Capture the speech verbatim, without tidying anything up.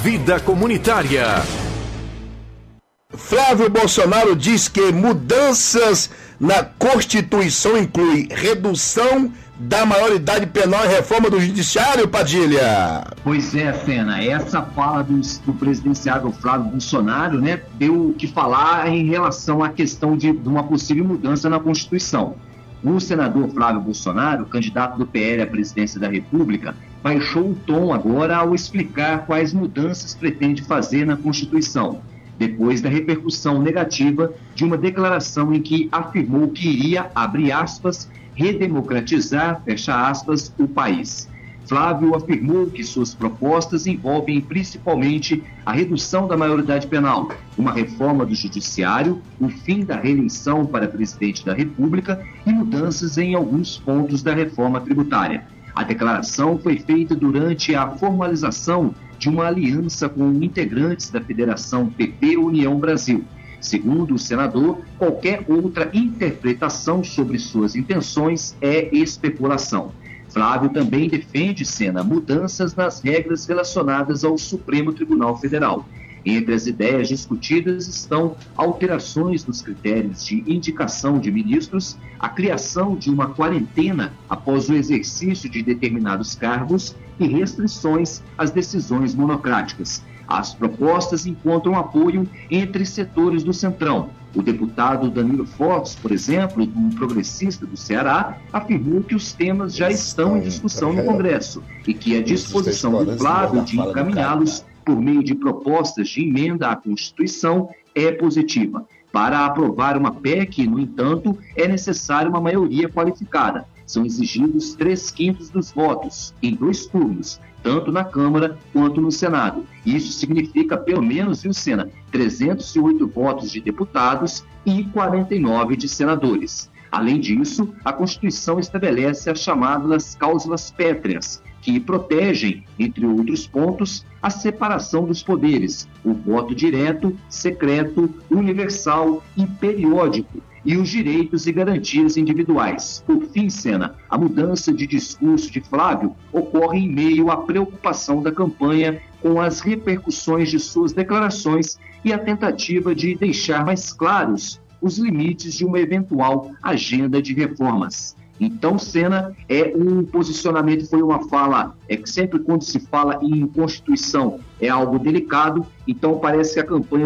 Vida Comunitária. Flávio Bolsonaro diz que mudanças na Constituição incluem redução da maioridade penal e reforma do Judiciário, Padilha. Pois é, Fena, essa fala do, do presidenciável Flávio Bolsonaro, né, deu o que falar em relação à questão de, de uma possível mudança na Constituição. O senador Flávio Bolsonaro, candidato do P L à presidência da República, baixou o tom agora ao explicar quais mudanças pretende fazer na Constituição, depois da repercussão negativa de uma declaração em que afirmou que iria, abre aspas, redemocratizar, fecha aspas, o país. Flávio afirmou que suas propostas envolvem principalmente a redução da maioridade penal, uma reforma do judiciário, o fim da reeleição para presidente da República e mudanças em alguns pontos da reforma tributária. A declaração foi feita durante a formalização de uma aliança com integrantes da Federação P P União Brasil. Segundo o senador, qualquer outra interpretação sobre suas intenções é especulação. Flávio também defende, Sena, mudanças nas regras relacionadas ao Supremo Tribunal Federal. Entre as ideias discutidas estão alterações nos critérios de indicação de ministros, a criação de uma quarentena após o exercício de determinados cargos e restrições às decisões monocráticas. As propostas encontram apoio entre setores do Centrão. O deputado Danilo Fortes, por exemplo, um progressista do Ceará, afirmou que os temas já estão em discussão no Congresso e que a disposição do Flávio de encaminhá-los por meio de propostas de emenda à Constituição é positiva. Para aprovar uma P E C, no entanto, é necessária uma maioria qualificada. São exigidos três quintos dos votos, em dois turnos, tanto na Câmara quanto no Senado. Isso significa, pelo menos, viu, Sena, trezentos e oito votos de deputados e quarenta e nove de senadores. Além disso, a Constituição estabelece as chamadas cláusulas pétreas, que protegem, entre outros pontos, a separação dos poderes, o voto direto, secreto, universal e periódico, e os direitos e garantias individuais. Por fim, Sena, a mudança de discurso de Flávio ocorre em meio à preocupação da campanha com as repercussões de suas declarações e a tentativa de deixar mais claros os limites de uma eventual agenda de reformas. Então, Sena, é um posicionamento, foi uma fala, é que sempre quando se fala em Constituição é algo delicado, então parece que a campanha